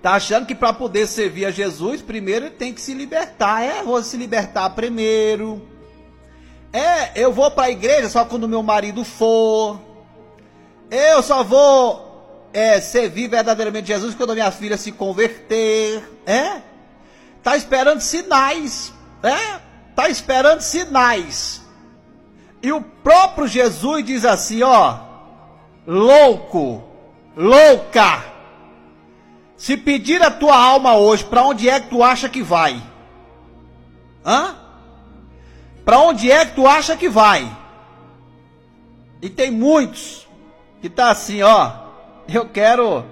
Tá achando que para poder servir a Jesus, primeiro ele tem que se libertar. Vou se libertar primeiro. Eu vou para a igreja só quando meu marido for. Eu só vou servir verdadeiramente Jesus quando a minha filha se converter. Tá esperando sinais. Tá esperando sinais. E o próprio Jesus diz assim, louco, louca. Se pedir a tua alma hoje, para onde é que tu acha que vai? Para onde é que tu acha que vai? E tem muitos que tá assim, eu quero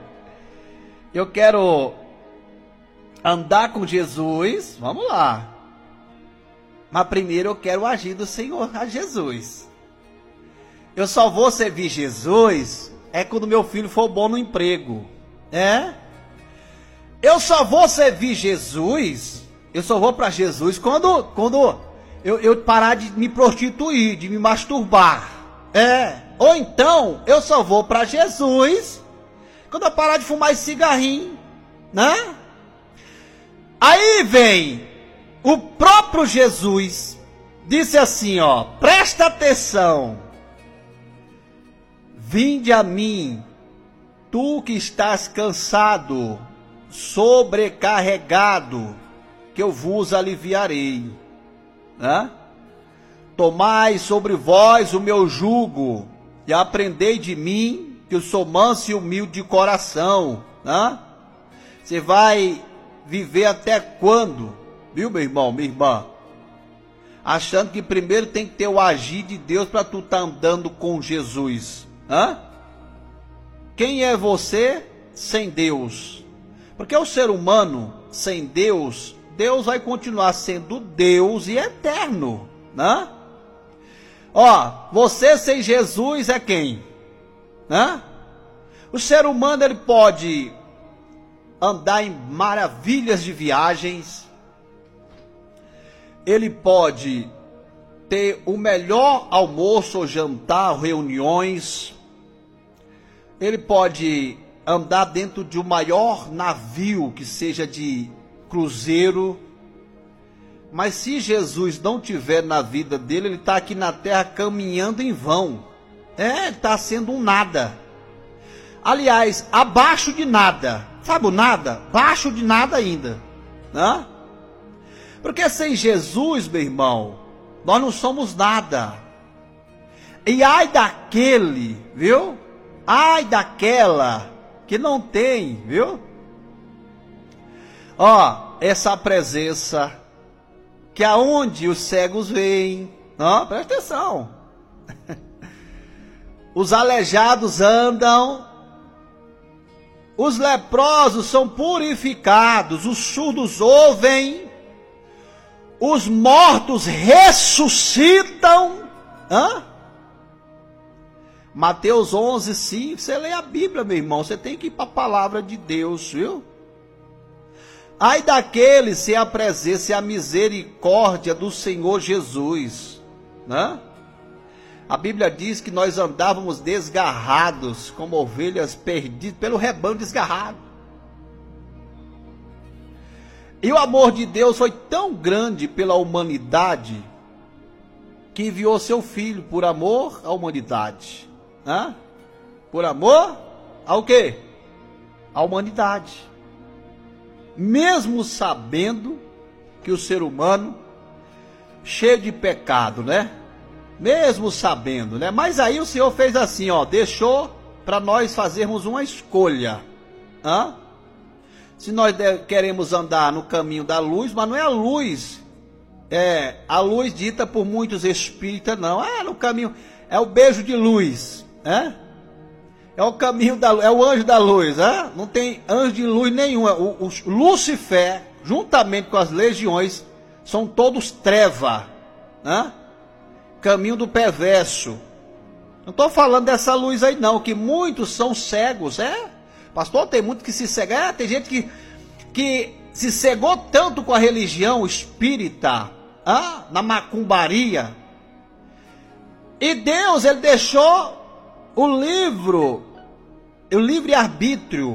andar com Jesus, vamos lá. Mas primeiro eu quero agir do Senhor a Jesus. Eu só vou servir Jesus quando meu filho for bom no emprego. Eu só vou servir Jesus, eu só vou para Jesus quando eu parar de me prostituir, de me masturbar. Ou então, eu só vou para Jesus quando eu parar de fumar esse cigarrinho, né? Aí vem o próprio Jesus, disse assim, presta atenção. Vinde a mim, tu que estás cansado, sobrecarregado, que eu vos aliviarei. Tomai sobre vós o meu jugo, e aprendei de mim, que eu sou manso e humilde de coração. Você vai viver até quando? Viu, meu irmão, minha irmã? Achando que primeiro tem que ter o agir de Deus para tu estar andando com Jesus. Quem é você sem Deus? Porque o ser humano sem Deus, Deus vai continuar sendo Deus e eterno, né? Você sem Jesus é quem? O ser humano, ele pode andar em maravilhas de viagens, ele pode ter o melhor almoço ou jantar, reuniões, ele pode andar dentro de um maior navio que seja de cruzeiro, mas se Jesus não tiver na vida dele, ele está aqui na terra caminhando em vão. Ele está sendo um nada. Aliás, abaixo de nada. Sabe o nada? Abaixo de nada ainda. Porque sem Jesus, meu irmão, nós não somos nada. E ai daquele, viu? Ai daquela que não tem, viu? Essa presença, que aonde os cegos veem, presta atenção. Os aleijados andam, os leprosos são purificados, os surdos ouvem, os mortos ressuscitam. Mateus 11, 5, você lê a Bíblia, meu irmão, você tem que ir para a palavra de Deus, viu? Ai daqueles se a presença e a misericórdia do Senhor Jesus, A Bíblia diz que nós andávamos desgarrados, como ovelhas perdidas, pelo rebanho desgarrado. E o amor de Deus foi tão grande pela humanidade, que enviou seu Filho por amor à humanidade. Por amor ao quê? À humanidade. Mesmo sabendo que o ser humano, cheio de pecado, mesmo sabendo, mas aí o Senhor fez assim, deixou para nós fazermos uma escolha. Se nós queremos andar no caminho da luz, mas não é a luz dita por muitos espíritas, não. No caminho, é o beijo de luz, é o caminho da luz, é o anjo da luz, não tem anjo de luz nenhum. O Lúcifer, juntamente com as legiões, são todos treva, caminho do perverso. Não estou falando dessa luz aí não, que muitos são cegos, pastor, tem muito que se cega, tem gente que se cegou tanto com a religião espírita, na macumbaria, e Deus, ele deixou o livre-arbítrio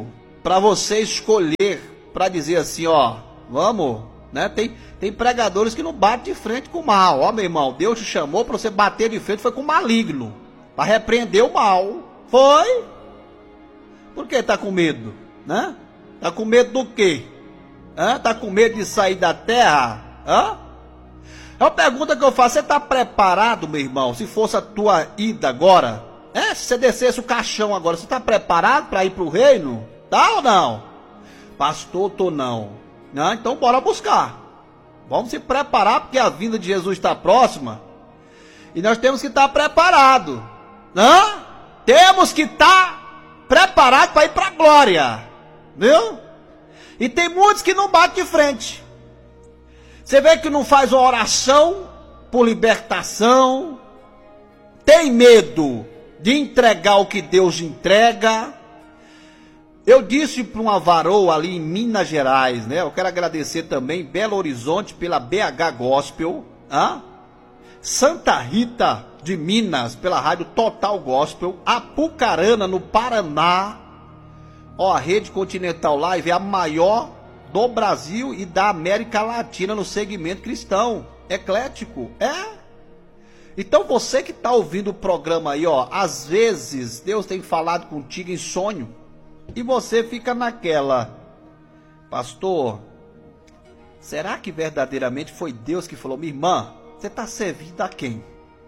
para você escolher, para dizer assim, ó, vamos, né? Tem pregadores que não batem de frente com o mal. Ó, meu irmão, Deus te chamou para você bater de frente, foi com o maligno, para repreender o mal. Foi? Por que tá com medo, né? Tá com medo do quê? Tá com medo de sair da terra? É uma pergunta que eu faço, você está preparado, meu irmão, se fosse a tua ida agora? Se você descesse o caixão agora, você está preparado para ir para o reino? Tá ou não? Pastor, tô não. Então bora buscar. Vamos se preparar, porque a vinda de Jesus está próxima. E nós temos que estar preparados. Temos que estar preparados para ir para a glória. Viu? E tem muitos que não batem de frente. Você vê que não faz uma oração por libertação, tem medo de entregar o que Deus entrega. Eu disse para uma varoa ali em Minas Gerais, né? Eu quero agradecer também Belo Horizonte pela BH Gospel, Santa Rita de Minas pela Rádio Total Gospel, Apucarana no Paraná. A Rede Continental Live é a maior do Brasil e da América Latina no segmento cristão, eclético, Então você que está ouvindo o programa aí, às vezes Deus tem falado contigo em sonho, e você fica naquela, pastor, será que verdadeiramente foi Deus que falou? Minha irmã, você está servindo a quem?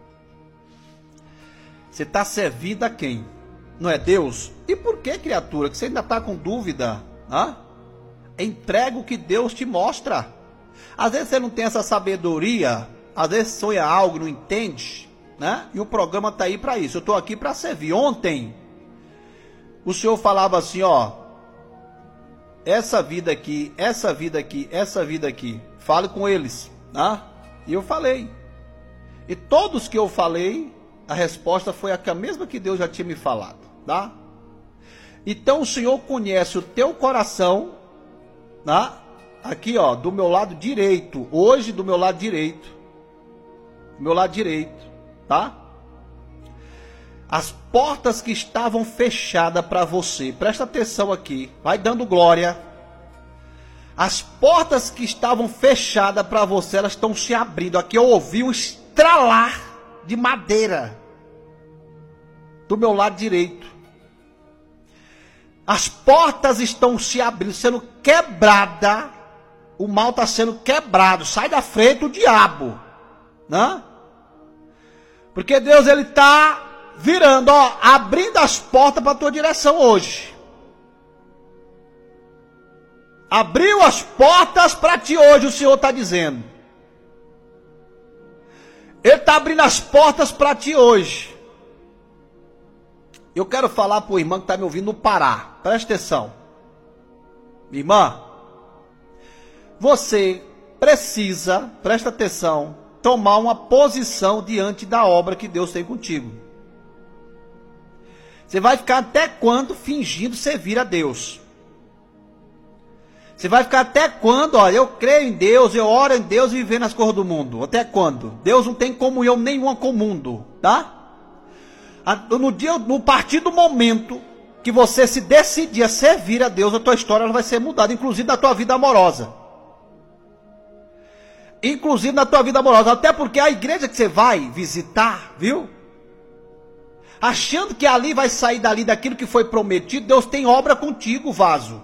Você está servindo a quem? Não é Deus? E por que, criatura, que você ainda está com dúvida? Entrega o que Deus te mostra. Às vezes você não tem essa sabedoria, às vezes sonha algo, não entende, né? E o programa está aí para isso. Eu estou aqui para servir. Ontem, o Senhor falava assim, essa vida aqui, essa vida aqui, essa vida aqui, fale com eles, E eu falei. E todos que eu falei, a resposta foi a mesma que Deus já tinha me falado, Então o Senhor conhece o teu coração, aqui do meu lado direito, hoje do meu lado direito, as portas que estavam fechadas para você, presta atenção aqui, vai dando glória, as portas que estavam fechadas para você, elas estão se abrindo. Aqui eu ouvi um estralar de madeira, do meu lado direito, as portas estão se abrindo, sendo quebrada, o mal está sendo quebrado, sai da frente o diabo, Porque Deus, ele está virando, abrindo as portas para a tua direção hoje. Abriu as portas para ti hoje, o Senhor está dizendo. Ele está abrindo as portas para ti hoje. Eu quero falar para o irmão que está me ouvindo no Pará. Presta atenção. Irmã, você precisa, presta atenção, tomar uma posição diante da obra que Deus tem contigo. Você vai ficar até quando fingindo servir a Deus? Você vai ficar até quando, eu creio em Deus, eu oro em Deus e vivendo as coisas do mundo? Até quando? Deus não tem comunhão nenhuma com o mundo, No partir do momento que você se decidir a servir a Deus, a tua história ela vai ser mudada, inclusive na tua vida amorosa. Até porque a igreja que você vai visitar, viu? Achando que ali vai sair dali daquilo que foi prometido, Deus tem obra contigo, vaso.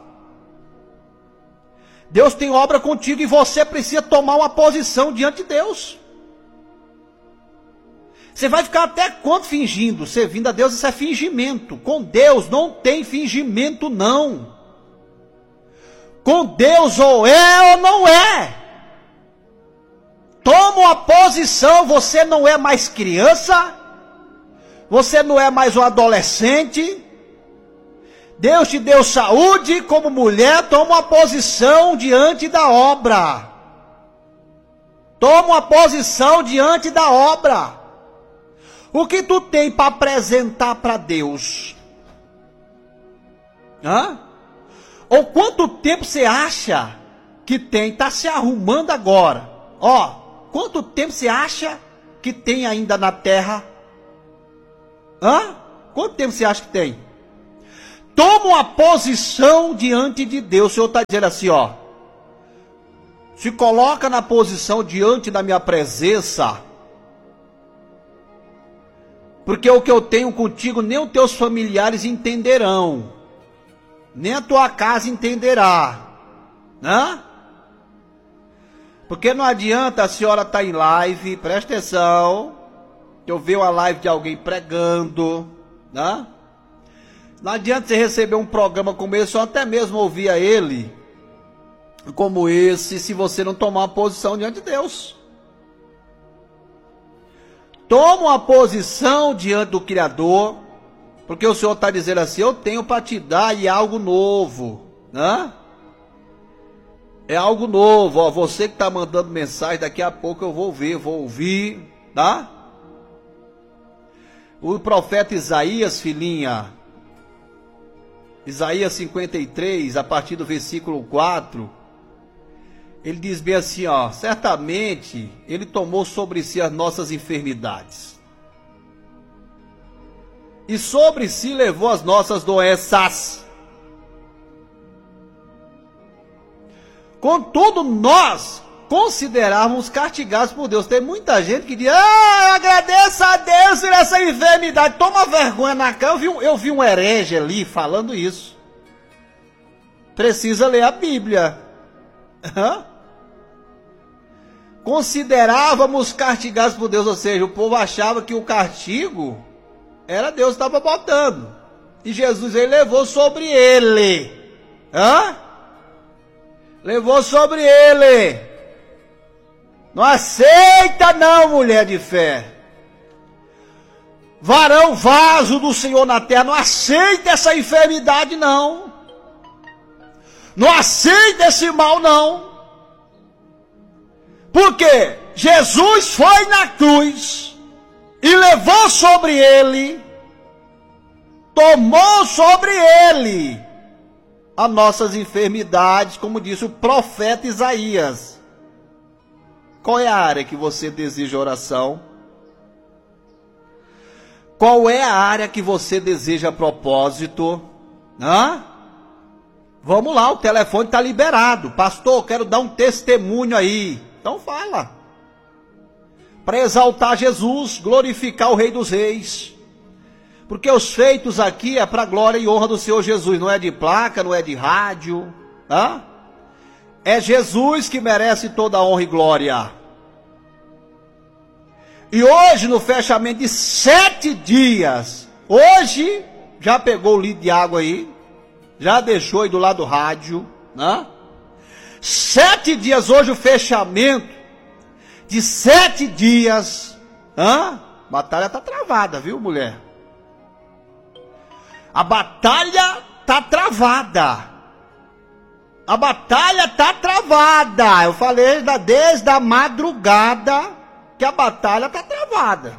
Deus tem obra contigo e você precisa tomar uma posição diante de Deus. Você vai ficar até quando fingindo? Servindo a Deus, isso é fingimento. Com Deus não tem fingimento, não. Com Deus ou é ou não é. Toma uma posição, você não é mais criança, você não é mais um adolescente. Deus te deu saúde como mulher, toma uma posição diante da obra. Toma uma posição diante da obra. O que tu tem para apresentar para Deus? Ou quanto tempo você acha que tem? Está se arrumando agora. Quanto tempo você acha que tem ainda na terra? Quanto tempo você acha que tem? toma uma posição diante de Deus. O Senhor está dizendo assim, ó, se coloca na posição diante da minha presença, porque o que eu tenho contigo nem os teus familiares entenderão, nem a tua casa entenderá, né? Porque não adianta a senhora estar em live, presta atenção, eu vejo a live de alguém pregando, né? Não adianta você receber um programa como esse, ou até mesmo ouvir a ele, como esse, se você não tomar uma posição diante de Deus. Toma uma posição diante do Criador, porque o Senhor está dizendo assim, eu tenho para te dar e é algo novo, né? É algo novo, ó, você que está mandando mensagem, daqui a pouco eu vou ver, vou ouvir, tá? O profeta Isaías, filhinha, Isaías 53, a partir do versículo 4, ele diz bem assim, ó, certamente ele tomou sobre si as nossas enfermidades, e sobre si levou as nossas doenças. Contudo, nós considerávamos castigados por Deus. Tem muita gente que diz, agradeça a Deus por essa enfermidade. Toma vergonha na cara. Eu vi um herege ali falando isso. Precisa ler a Bíblia. Considerávamos castigados por Deus, ou seja, o povo achava que o castigo era Deus que estava botando. E Jesus, ele levou sobre ele. Levou sobre ele. Não aceita não, mulher de fé. Varão, vaso do Senhor na terra, não aceita essa enfermidade não. Não aceita esse mal não. Porque Jesus foi na cruz e levou sobre ele, tomou sobre ele as nossas enfermidades, como disse o profeta Isaías. Qual é a área que você deseja oração? Qual é a área que você deseja propósito? Vamos lá, o telefone está liberado. Pastor, quero dar um testemunho aí. Então fala. Para exaltar Jesus, glorificar o Rei dos Reis. Porque os feitos aqui é para a glória e honra do Senhor Jesus. Não é de placa, não é de rádio. É Jesus que merece toda a honra e glória. E hoje, no fechamento de 7 dias, hoje, já pegou o litro de água aí, já deixou aí do lado do rádio, 7 dias, hoje o fechamento de 7 dias, batalha tá travada, viu, mulher? A batalha tá travada. A batalha tá travada. Eu falei desde a madrugada que a batalha tá travada.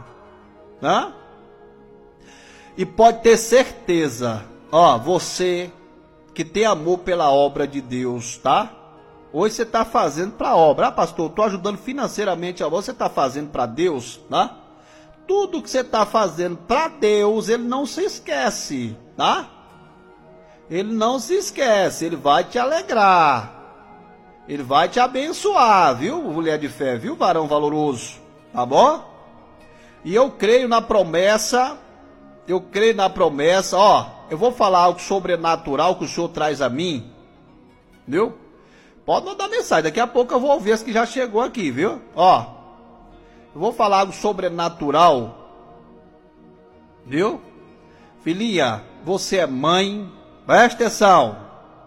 E pode ter certeza, você que tem amor pela obra de Deus, tá? Hoje você está fazendo para a obra. Pastor, eu estou ajudando financeiramente a você está fazendo para Deus, tá? Tudo que você está fazendo para Deus, ele não se esquece, tá? Ele não se esquece, ele vai te alegrar. Ele vai te abençoar, viu, mulher de fé, viu, varão valoroso, tá bom? E eu creio na promessa, eu vou falar algo sobrenatural que o Senhor traz a mim, viu? Pode mandar mensagem, daqui a pouco eu vou ouvir esse que já chegou aqui, viu? Eu vou falar algo sobrenatural, viu? Filhinha, você é mãe, presta atenção.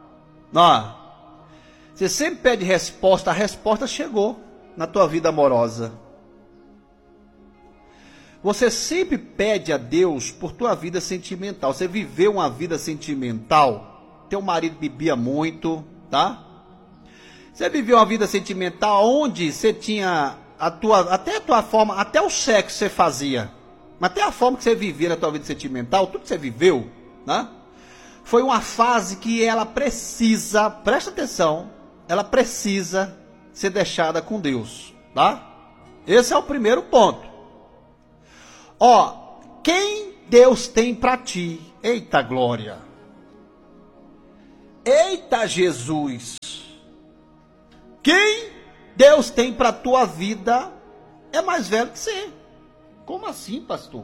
Você sempre pede resposta, a resposta chegou na tua vida amorosa. Você sempre pede a Deus por tua vida sentimental. Você viveu uma vida sentimental, teu marido bebia muito, tá? Você viveu uma vida sentimental onde você tinha até a tua forma, até o sexo você fazia, até a forma que você vivia na tua vida sentimental, tudo que você viveu, né? Foi uma fase que ela precisa, presta atenção, ela precisa ser deixada com Deus, tá? Esse é o primeiro ponto. Quem Deus tem para ti, eita glória, Eita Jesus! Quem Deus tem para a tua vida é mais velho que você. Como assim, pastor?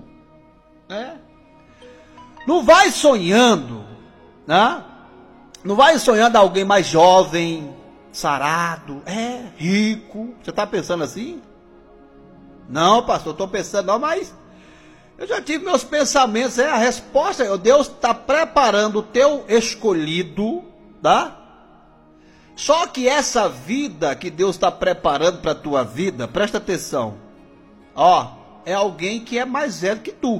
Não vai sonhando, né? Não vai sonhando alguém mais jovem, sarado, rico. Você está pensando assim? Não, pastor, estou pensando não, mas eu já tive meus pensamentos. A resposta é: Deus está preparando o teu escolhido, tá? Só que essa vida que Deus está preparando para a tua vida, presta atenção, é alguém que é mais velho que tu.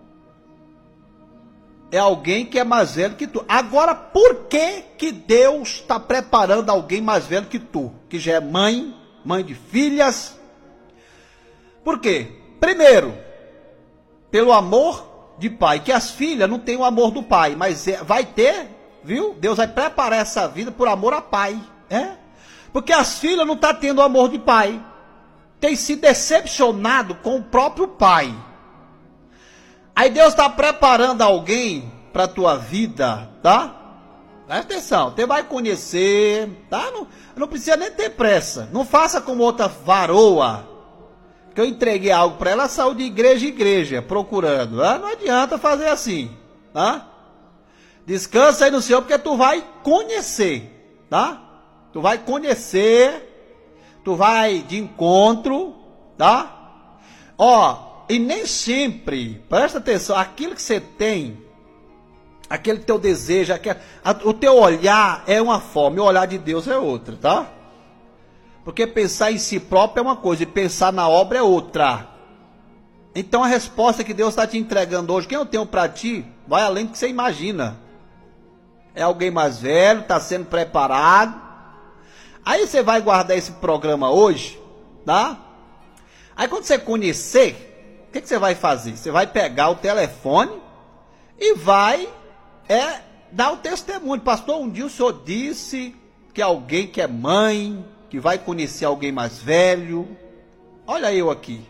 É alguém que é mais velho que tu. Agora, por que Deus está preparando alguém mais velho que tu? Que já é mãe de filhas. Por quê? Primeiro, pelo amor de pai. Que as filhas não têm o amor do pai, mas vai ter, viu? Deus vai preparar essa vida por amor a pai. Porque as filhas não estão tendo o amor de pai. Tem se decepcionado com o próprio pai. Aí Deus está preparando alguém para a tua vida, tá? Presta atenção, você vai conhecer, tá? Não precisa nem ter pressa. Não faça como outra varoa, que eu entreguei algo para ela, saiu de igreja em igreja, procurando. Não adianta fazer assim, tá? Descansa aí no Senhor, porque tu vai conhecer, tá? Tu vai conhecer, tu vai de encontro, tá? E nem sempre, presta atenção, aquilo que você tem, aquele teu desejo, o teu olhar é uma forma, e o olhar de Deus é outra, tá? Porque pensar em si próprio é uma coisa, e pensar na obra é outra. Então a resposta que Deus está te entregando hoje, quem eu tenho para ti, vai além do que você imagina. É alguém mais velho, está sendo preparado. Aí você vai guardar esse programa hoje, tá? Aí quando você conhecer, o que você vai fazer? Você vai pegar o telefone e vai dar o testemunho. Pastor, um dia o senhor disse que alguém que é mãe, que vai conhecer alguém mais velho. Olha eu aqui.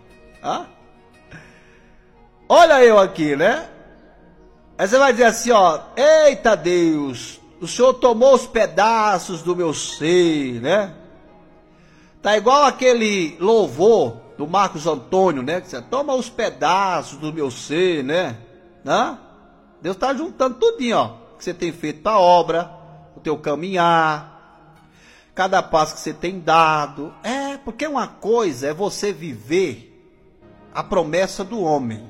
Olha eu aqui, né? Aí você vai dizer assim, eita Deus, o senhor tomou os pedaços do meu ser, né? Tá igual aquele louvor do Marcos Antônio, né? Que você toma os pedaços do meu ser, né? Deus está juntando tudinho, que você tem feito para a obra, o teu caminhar, cada passo que você tem dado. Porque uma coisa é você viver a promessa do homem.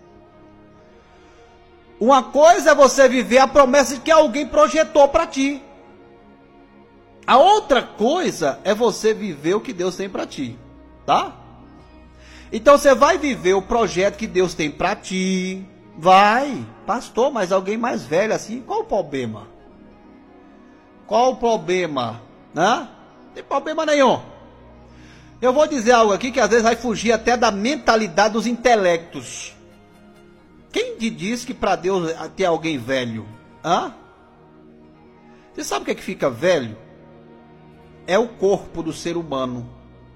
Uma coisa é você viver a promessa que alguém projetou para ti. A outra coisa é você viver o que Deus tem para ti, tá? Então você vai viver o projeto que Deus tem para ti. Vai, pastor, mas alguém mais velho assim, qual o problema? Qual o problema? Não tem problema nenhum. Eu vou dizer algo aqui que às vezes vai fugir até da mentalidade dos intelectos. Quem te diz que para Deus tem alguém velho? Você sabe o que fica velho? É o corpo do ser humano.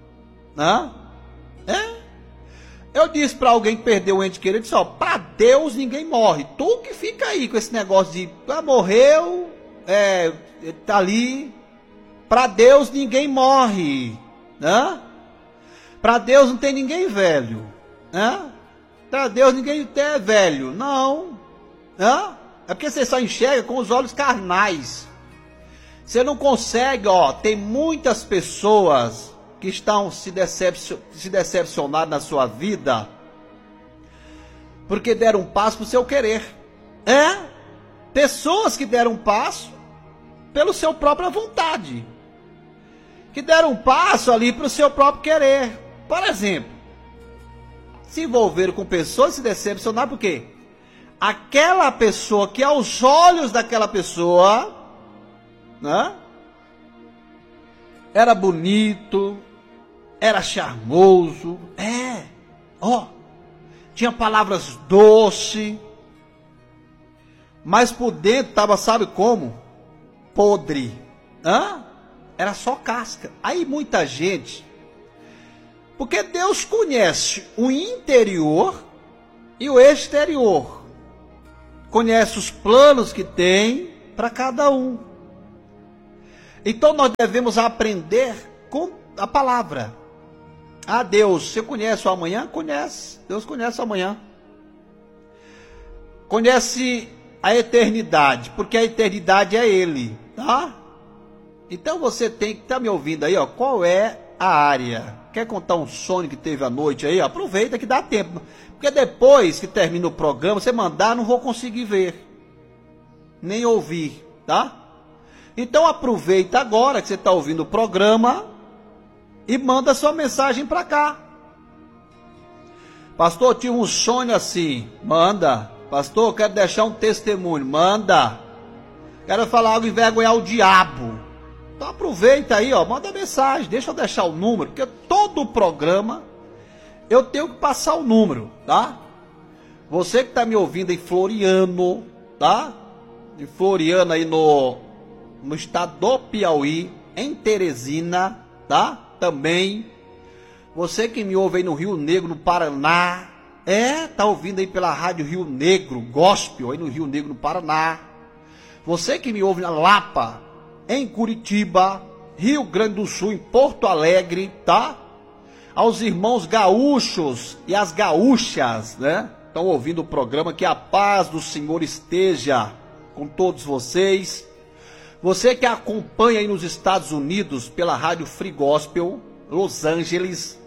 Eu disse para alguém que perdeu um ente querido, disse, para Deus ninguém morre. Tu que fica aí com esse negócio de, morreu, tá ali. Para Deus ninguém morre. Para Deus não tem ninguém velho. Para Deus ninguém é velho. Não. É porque você só enxerga com os olhos carnais. Você não consegue, tem muitas pessoas que estão se decepcionando na sua vida, porque deram um passo para o seu querer. Pessoas que deram um passo pela sua própria vontade, que deram um passo ali para o seu próprio querer. Por exemplo, se envolveram com pessoas e se decepcionaram, por quê? Aquela pessoa que aos olhos daquela pessoa, era bonito, era charmoso, tinha palavras doces, mas por dentro estava, sabe como? Podre, era só casca. Aí muita gente, porque Deus conhece o interior e o exterior, conhece os planos que tem para cada um. Então nós devemos aprender com a palavra. Ah, Deus, você conhece o amanhã? Conhece. Deus conhece o amanhã. Conhece a eternidade, porque a eternidade é Ele, tá? Então você tem que estar me ouvindo aí, ó. Qual é a área? Quer contar um sonho que teve à noite aí? Aproveita que dá tempo. Porque depois que termina o programa, você mandar, não vou conseguir ver, nem ouvir, tá? Então aproveita agora que você está ouvindo o programa e manda sua mensagem para cá. Pastor, eu tive um sonho assim. Manda. Pastor, eu quero deixar um testemunho. Manda. Quero falar algo, envergonhar o diabo. Então aproveita aí, ó, manda mensagem. Deixa eu deixar o número, porque todo o programa eu tenho que passar o número, tá? Você que está me ouvindo em Floriano, tá? Em Floriano aí no estado do Piauí, em Teresina, tá? Também. Você que me ouve aí no Rio Negro, no Paraná, tá ouvindo aí pela Rádio Rio Negro, Gospel, aí no Rio Negro, no Paraná. Você que me ouve na Lapa, em Curitiba, Rio Grande do Sul, em Porto Alegre, tá? Aos irmãos gaúchos e as gaúchas, né? Estão ouvindo o programa, que a paz do Senhor esteja com todos vocês. Você que acompanha aí nos Estados Unidos pela Rádio Free Gospel, Los Angeles,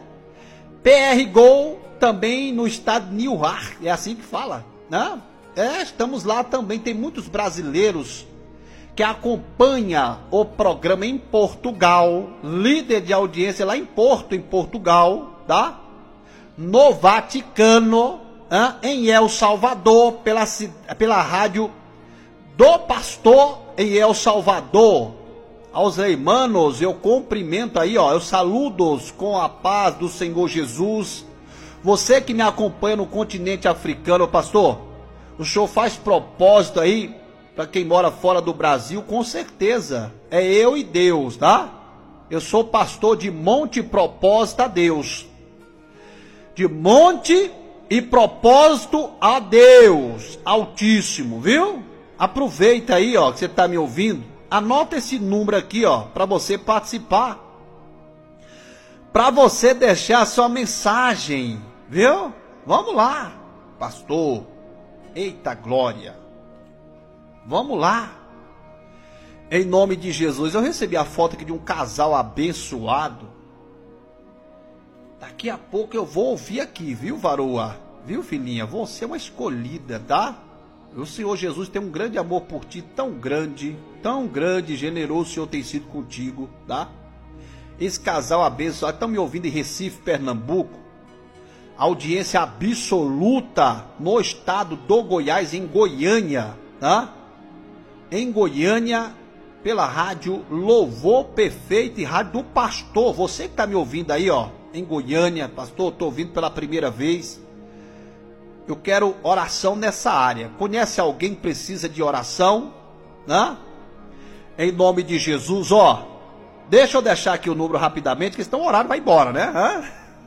PR Go, também no estado de New York, é assim que fala, né? Estamos lá também, tem muitos brasileiros que acompanha o programa em Portugal, líder de audiência lá em Porto, em Portugal, tá? No Vaticano, em El Salvador, pela rádio do pastor em El Salvador. Aos hermanos, eu cumprimento aí, ó, eu saludo-os com a paz do Senhor Jesus. Você que me acompanha no continente africano, pastor, o senhor faz propósito aí para quem mora fora do Brasil? Com certeza, é eu e Deus, tá? Eu sou pastor de monte e propósito a Deus. De monte e propósito a Deus Altíssimo, viu? Aproveita aí, ó, que você está me ouvindo. Anota esse número aqui, ó, para você participar. Para você deixar sua mensagem, viu? Vamos lá, pastor. Eita glória. Vamos lá. Em nome de Jesus. Eu recebi a foto aqui de um casal abençoado. Daqui a pouco eu vou ouvir aqui, viu, varoa? Viu, filhinha? Você é uma escolhida, tá? O Senhor Jesus tem um grande amor por ti, tão grande, generoso o Senhor tem sido contigo, tá? Esse casal abençoado, estão me ouvindo em Recife, Pernambuco. Audiência absoluta no estado do Goiás, em Goiânia, tá? Em Goiânia, pela rádio Louvor Perfeito e rádio do pastor. Você que está me ouvindo aí, ó, em Goiânia, pastor, estou ouvindo pela primeira vez. Eu quero oração nessa área. Conhece alguém que precisa de oração? Né? Em nome de Jesus, ó. Deixa eu deixar aqui o número rapidamente, que senão o horário vai embora, né?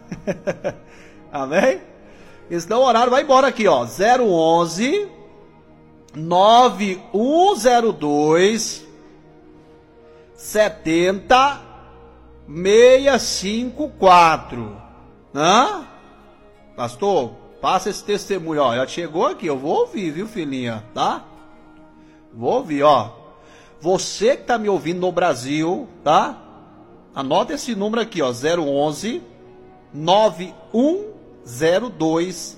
Amém? Porque senão o horário vai embora aqui, ó. 011 9102 70 654. Né? Pastor, passa esse testemunho, ó. Já chegou aqui, eu vou ouvir, viu, filhinha? Tá? Vou ouvir, ó. Você que tá me ouvindo no Brasil, tá? Anota esse número aqui, ó. 011 9102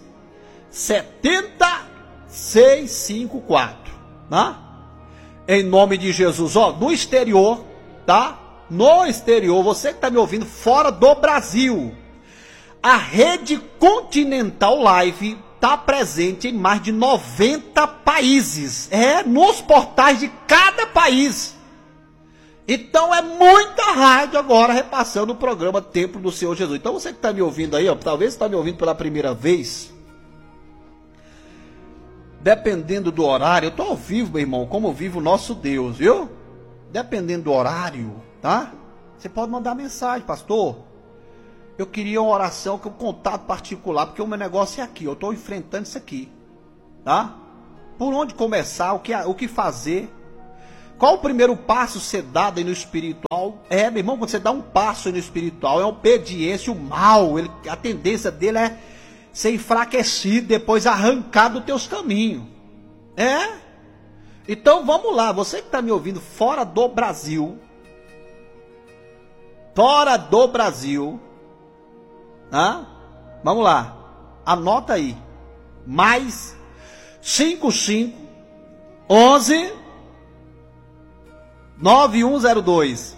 70654, tá? Em nome de Jesus, ó, no exterior, tá? No exterior, você que tá me ouvindo fora do Brasil, a Rede Continental Live tá presente em mais de 90 países, nos portais de cada país. Então é muita rádio agora repassando o programa Templo do Senhor Jesus. Então você que está me ouvindo aí, ó, talvez está me ouvindo pela primeira vez, dependendo do horário, eu estou ao vivo, meu irmão, como vive o nosso Deus, viu? Dependendo do horário, tá? Você pode mandar mensagem, pastor. Eu queria uma oração, um contato particular, porque o meu negócio é aqui, eu estou enfrentando isso aqui, tá? Por onde começar, o que fazer? Qual o primeiro passo ser dado aí no espiritual? Meu irmão, quando você dá um passo aí no espiritual, é obediência, o mal, a tendência dele é ser enfraquecido, depois arrancar dos teus caminhos. Então vamos lá, você que está me ouvindo fora do Brasil, vamos lá, anota aí, mais 55 11 9102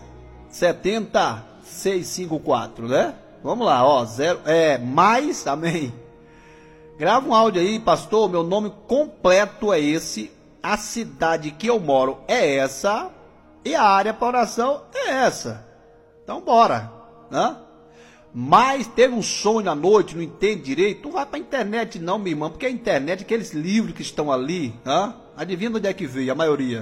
70654, né? Vamos lá, ó, mais, amém. Grava um áudio aí, pastor, meu nome completo é esse, a cidade que eu moro é essa, e a área para oração é essa. Então bora, né? Mas teve um sonho na noite, não entende direito, não vai para a internet não, minha irmã, porque a internet, aqueles livros que estão ali, adivinha onde é que veio, a maioria?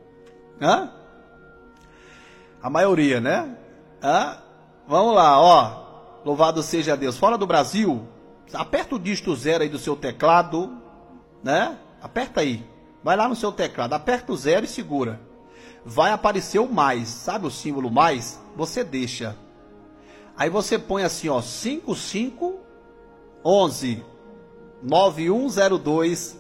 A maioria, né? Vamos lá, ó. Louvado seja Deus. Fora do Brasil, aperta o dígito 0 aí do seu teclado, né? Aperta aí. Vai lá no seu teclado, aperta o 0 e segura. Vai aparecer o mais. Sabe o símbolo mais? Você deixa. Aí você põe assim, ó, 55 11 9102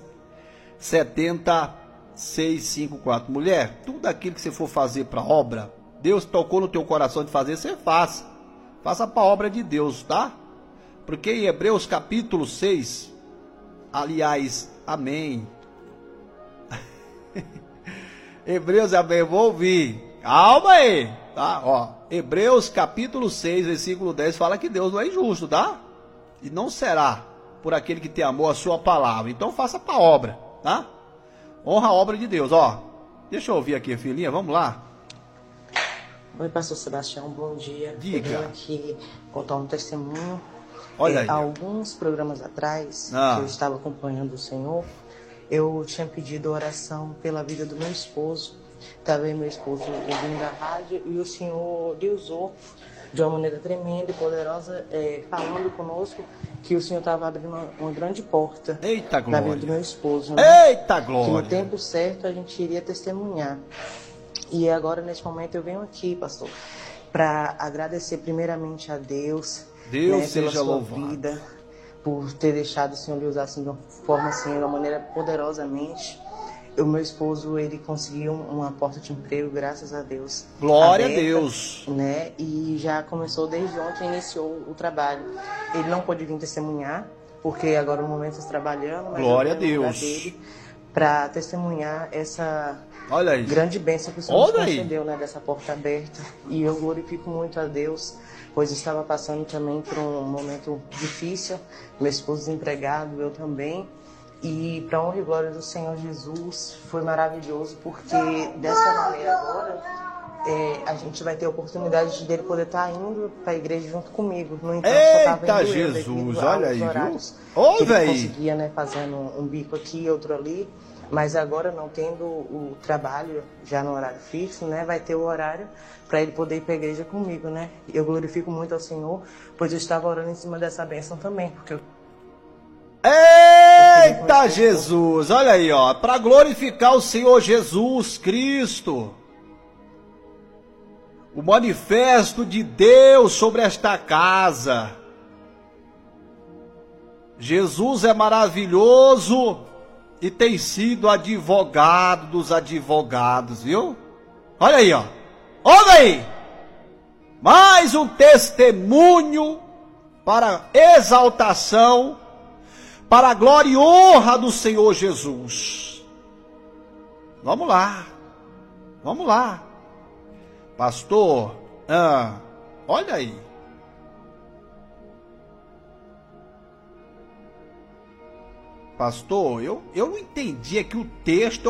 70654. Mulher, tudo aquilo que você for fazer para obra, Deus tocou no teu coração de fazer, você faça. Faça para a obra de Deus, tá? Porque em Hebreus capítulo 6, aliás, amém. Hebreus, amém, vou ouvir. Calma aí, tá? Ó, Hebreus capítulo 6, versículo 10, fala que Deus não é injusto, tá? E não será por aquele que tem amor a sua palavra. Então faça para a obra, tá? Honra a obra de Deus, ó. Deixa eu ouvir aqui, filhinha, vamos lá. Oi, pastor Sebastião, bom dia. Diga. Eu venho aqui contar um testemunho. Olha aí. Há alguns programas atrás, que eu estava acompanhando o Senhor, eu tinha pedido oração pela vida do meu esposo. Também meu esposo ouvindo a rádio, e o Senhor lhe usou de uma maneira tremenda e poderosa, falando conosco que o Senhor estava abrindo uma grande porta. Eita, na glória. vida do meu esposo. Né? Eita, glória. Que no tempo certo a gente iria testemunhar. E agora, neste momento, eu venho aqui, pastor, para agradecer primeiramente a Deus, Deus pela seja sua louvado. vida, por ter deixado o Senhor lhe usar assim, de uma forma, assim, de uma maneira poderosamente. O meu esposo, ele conseguiu uma porta de emprego, graças a Deus. Glória aberta, a Deus. Né? E já começou desde ontem, iniciou o trabalho. Ele não pôde vir testemunhar, porque agora no momento está trabalhando, mas glória a eu venho no lugar Deus. dele para testemunhar essa Olha aí. grande bênção que o Senhor nos Olha aí. concedeu, né, dessa porta aberta. E eu glorifico muito a Deus, pois estava passando também por um momento difícil, meu esposo desempregado, eu também. E para honra e glória do Senhor Jesus, foi maravilhoso, porque dessa maneira agora a gente vai ter a oportunidade dele poder estar indo para a igreja junto comigo. No entanto, só estava indo eu, devido olha aos aí, horários viu? Ô, que ele véi. conseguia, né, fazendo um bico aqui, outro ali. Mas agora, não tendo o trabalho já no horário fixo, né, vai ter o horário para ele poder ir para a igreja comigo, né? Eu glorifico muito ao Senhor, pois eu estava orando em cima dessa bênção também, porque Eita Jesus, olha aí, ó, para glorificar o Senhor Jesus Cristo, o manifesto de Deus sobre esta casa. Jesus é maravilhoso e tem sido advogado dos advogados, viu? Olha aí, ó, olha aí, mais um testemunho para exaltação, para a glória e honra do Senhor Jesus. Vamos lá, vamos lá. Pastor, olha aí. Pastor, eu não entendi aqui o texto,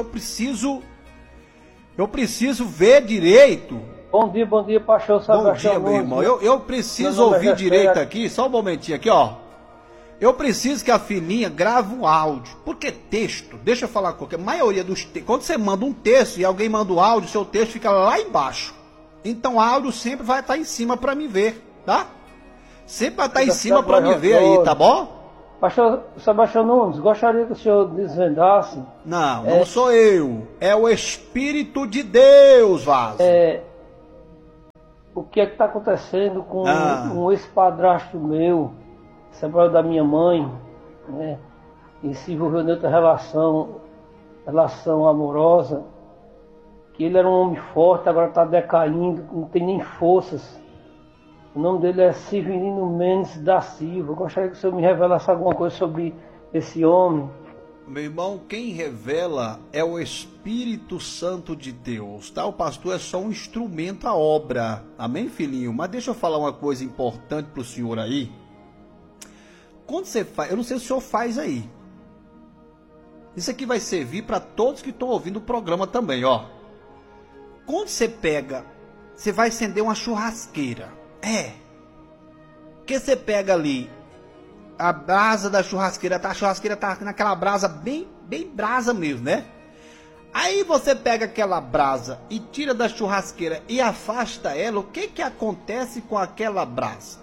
eu preciso ver direito. Bom dia, pastor Sebastião. Bom dia, meu irmão. Eu preciso ouvir direito aqui, só um momentinho aqui, ó. Eu preciso que a filhinha grave um áudio, porque texto, deixa eu falar com a maioria dos textos, quando você manda um texto e alguém manda o áudio, seu texto fica lá embaixo. Então o áudio sempre vai estar em cima para me ver, tá? Sempre vai estar em cima para me ver aí, tá bom? Pastor Sebastião Nunes, gostaria que o senhor desvendasse. Não sou eu. É o Espírito de Deus, Vaso. O que é que está acontecendo com um ex-padrasto meu, separado da minha mãe, né? E se envolveu em outra relação amorosa, que ele era um homem forte, agora está decaindo, não tem nem forças. O nome dele é Severino Mendes da Silva. Eu gostaria que o senhor me revelasse alguma coisa sobre esse homem. Meu irmão, quem revela é o Espírito Santo de Deus, tá? O pastor é só um instrumento à obra. Amém, filhinho? Mas deixa eu falar uma coisa importante para o senhor aí. Quando você faz, eu não sei se o senhor faz aí. Isso aqui vai servir para todos que estão ouvindo o programa também, ó. Quando você pega, você vai acender uma churrasqueira. Que você pega ali a brasa da churrasqueira, a churrasqueira tá naquela brasa bem brasa mesmo, né? Aí você pega aquela brasa e tira da churrasqueira e afasta ela, o que acontece com aquela brasa?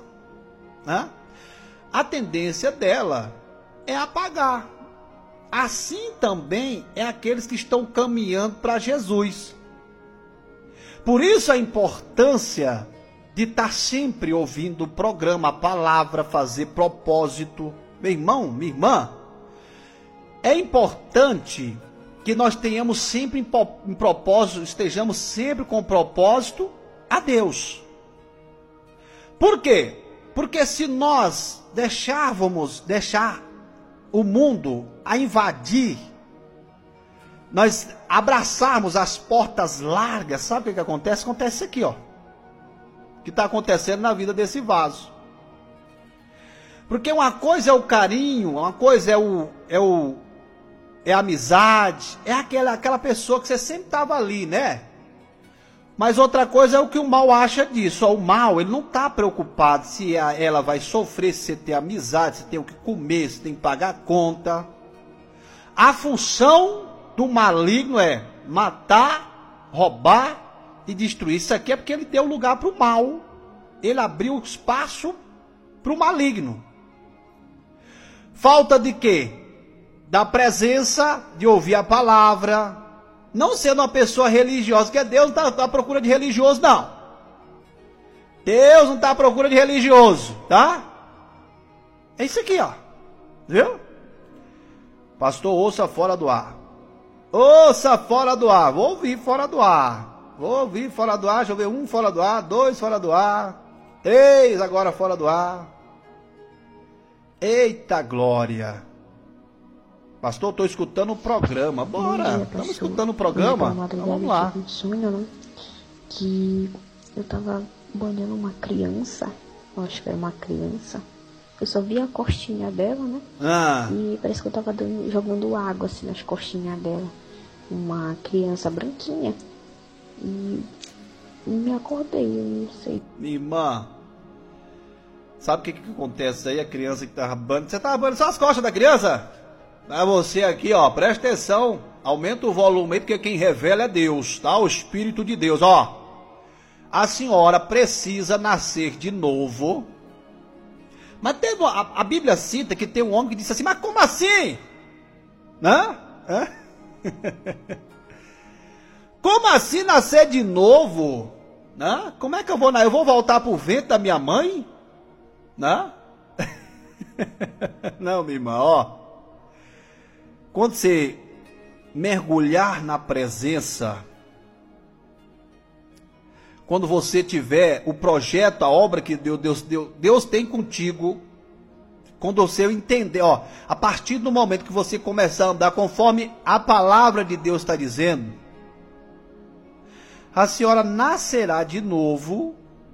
A tendência dela é apagar. Assim também é aqueles que estão caminhando para Jesus. Por isso a importância de estar sempre ouvindo o programa, a palavra, fazer propósito. Meu irmão, minha irmã, é importante que nós tenhamos sempre em propósito, estejamos sempre com propósito a Deus. Por quê? Porque se nós deixar o mundo a invadir, nós abraçarmos as portas largas, sabe o que acontece? Acontece isso aqui, ó. Que está acontecendo na vida desse vaso. Porque uma coisa é o carinho, uma coisa é a amizade, é aquela pessoa que você sempre estava ali, né? Mas outra coisa é o que o mal acha disso. O mal, ele não está preocupado se ela vai sofrer, se você tem amizade, se tem o que comer, se tem que pagar a conta. A função do maligno é matar, roubar e destruir. Isso aqui é porque ele deu lugar para o mal. Ele abriu espaço para o maligno. Falta de quê? Da presença, de ouvir a palavra. Não sendo uma pessoa religiosa, porque Deus não está à procura de religioso, não. Deus não está à procura de religioso, tá? É isso aqui, ó. Viu? Pastor, ouça fora do ar. Ouça fora do ar. Vou ouvir fora do ar. Vou ouvir fora do ar. Deixa eu ver. 1 fora do ar, 2 fora do ar, 3 agora fora do ar. Eita glória. Pastor, estou escutando o programa. Bora, estamos escutando o programa. Então, vamos lá. Um sonho, né? Que eu estava banhando uma criança. Eu acho que era uma criança. Eu só vi a costinha dela, né? E parece que eu estava jogando água assim nas costinhas dela. Uma criança branquinha. E me acordei, eu não sei. Minha irmã, sabe o que acontece aí? A criança que estava banhando. Você estava banhando só as costas da criança? Pra você aqui, ó, presta atenção. Aumenta o volume aí, porque quem revela é Deus, tá? O Espírito de Deus, ó. A senhora precisa nascer de novo. Mas teve a Bíblia cita que tem um homem que disse assim, mas como assim? Como assim nascer de novo? Como é que eu vou voltar pro ventre da minha mãe? Não, minha irmã, ó. Quando você mergulhar na presença, quando você tiver o projeto, a obra que Deus tem contigo, quando você entender, ó, a partir do momento que você começar a andar conforme a palavra de Deus está dizendo, a senhora nascerá de novo,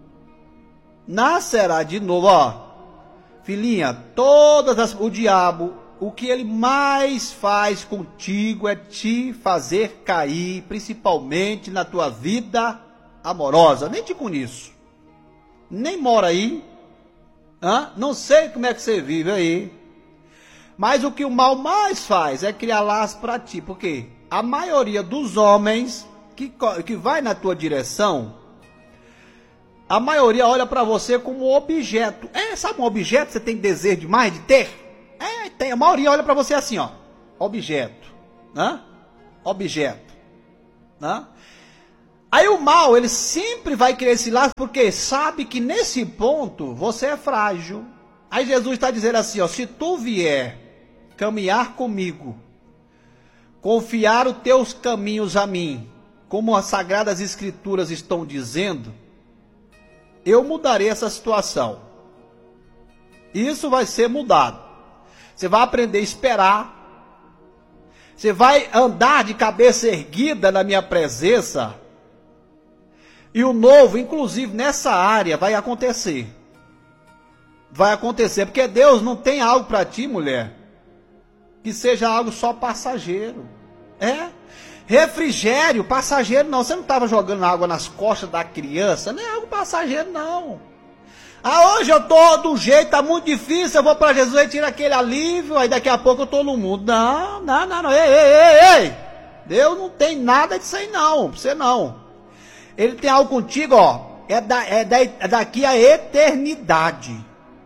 ó, filhinha, o diabo, o que ele mais faz contigo é te fazer cair, principalmente na tua vida amorosa. Nem te conheço, nem mora aí, não sei como é que você vive aí, mas o que o mal mais faz é criar laço para ti, porque a maioria dos homens que vai na tua direção, a maioria olha para você como objeto. Sabe um objeto que você tem desejo demais de ter? tem, a maioria olha para você assim, ó, objeto, né? Objeto, né? Aí o mal, ele sempre vai querer esse lado, porque sabe que nesse ponto você é frágil. Aí Jesus está dizendo assim, ó, se tu vier caminhar comigo, confiar os teus caminhos a mim, como as Sagradas Escrituras estão dizendo, eu mudarei essa situação. Isso vai ser mudado. Você vai aprender a esperar. Você vai andar de cabeça erguida na minha presença. E o novo, inclusive nessa área, vai acontecer. Vai acontecer, porque Deus não tem algo para ti, mulher, que seja algo só passageiro. Refrigério, passageiro não. Você não estava jogando água nas costas da criança, não é algo passageiro não. Hoje eu estou do jeito, está muito difícil, eu vou para Jesus e tiro aquele alívio, aí daqui a pouco eu estou no mundo. Não, ei. Deus não tem nada disso aí não, pra você não. Ele tem algo contigo, ó, daqui a eternidade.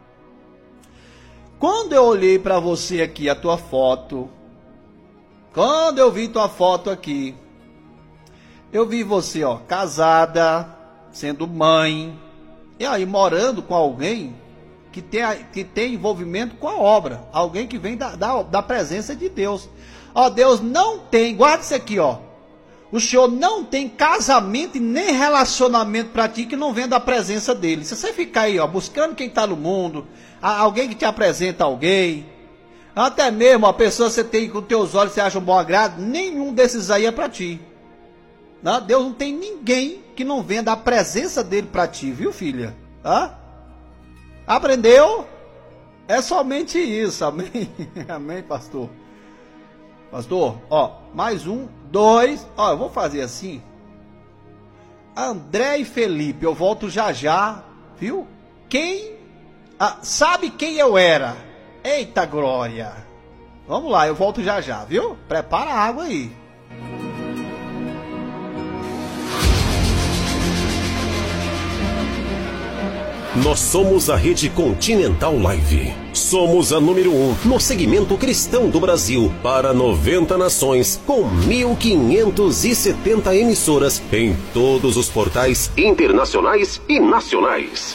Quando eu olhei para você aqui, a tua foto, quando eu vi tua foto aqui, eu vi você, ó, casada, sendo mãe, e aí morando com alguém que tem envolvimento com a obra, alguém que vem da presença de Deus. Ó, Deus não tem, guarda isso aqui, ó, o Senhor não tem casamento e nem relacionamento para ti que não vem da presença dele. Se você ficar aí, ó, buscando quem está no mundo, alguém que te apresenta alguém, até mesmo a pessoa que você tem com teus olhos, você acha um bom agrado, nenhum desses aí é para ti. Não, Deus não tem ninguém que não venha da presença dele para ti, viu, filha? Aprendeu? É somente isso, amém? Amém, pastor? Pastor, ó, mais 1, 2, ó, eu vou fazer assim. André e Felipe, eu volto já, viu? Sabe quem eu era? Eita glória! Vamos lá, eu volto já, viu? Prepara a água aí. Nós somos a Rede Continental Live. Somos a número 1 no segmento cristão do Brasil para 90 nações, com 1.570 emissoras em todos os portais internacionais e nacionais.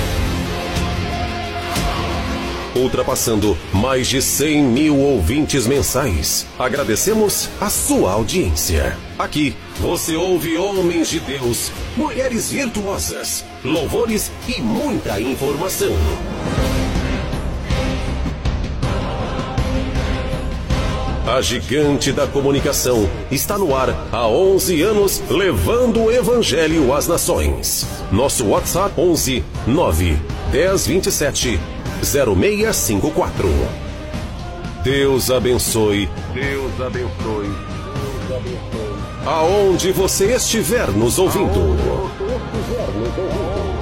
Ultrapassando mais de 100 mil ouvintes mensais. Agradecemos a sua audiência. Aqui você ouve homens de Deus, mulheres virtuosas, louvores e muita informação. A gigante da comunicação está no ar há 11 anos, levando o evangelho às nações. Nosso WhatsApp 11 9 10 27 0654. Deus abençoe. Deus abençoe. Deus abençoe. Aonde você estiver nos ouvindo.